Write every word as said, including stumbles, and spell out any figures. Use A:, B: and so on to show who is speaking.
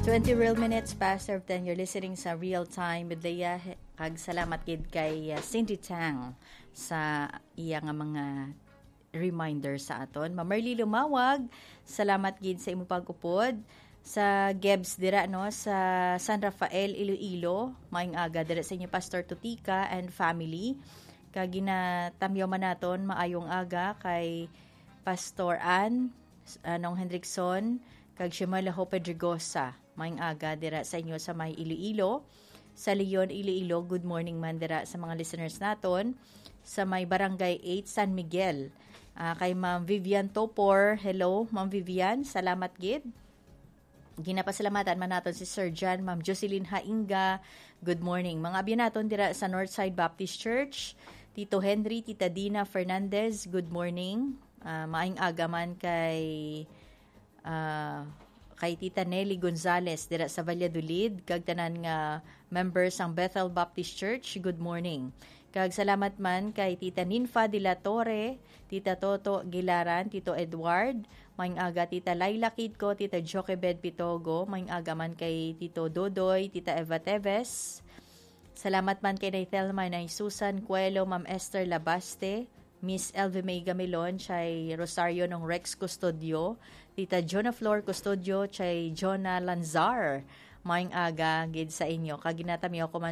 A: twenty real minutes past serve ten. You're listening sa Real Time with Leah. Kag salamat gid kay uh, Cindy Tang sa iya nga mga reminder sa aton. Mamarli Lumawag, salamat gid sa imong pag-upod sa Gebs dira no sa San Rafael, Iloilo. Maayong aga dira sa inyo Pastor Tutika and family. Kag ginatamyaw man naton maayong aga kay Pastor Ann anong Hendrickson kag Shimalaho Pedregosa. Maayong aga dira sa inyo sa may Iloilo. Sa Leon, Iloilo, good morning man dira sa mga listeners naton. Sa may Barangay eight, San Miguel. Uh, kay Ma'am Vivian Topor, hello Ma'am Vivian, salamat gid. Ginapasalamatan man naton si Sir John, Ma'am Jocelyn Hainga, good morning. Mga abyan naton dira sa Northside Baptist Church, Tito Henry, Tita Dina Fernandez, good morning. Uh, maayong aga man kay uh, kay Tita Nelly Gonzales dira sa Valladolid, kag tanan nga members ang Bethel Baptist Church, good morning. Kag salamat man kay Tita Ninfa de la Torre, Tita Toto Gilaran, Tito Edward, maayong aga Tita Laila Kidko, Tita Joquebed Pitogo, maayong aga man kay Tito Dodoy, Tita Eva Teves. Salamat man kay Thelma na Susan Cuelo, Ma'am Esther Labaste, Miss Elvie May Gamilon, chay Rosario ng Rex Custodio, Tita Jonah Flor Custodio, chay Jonah Lanzar. Maayong aga gid sa inyo. Kag ginatamiyo ko man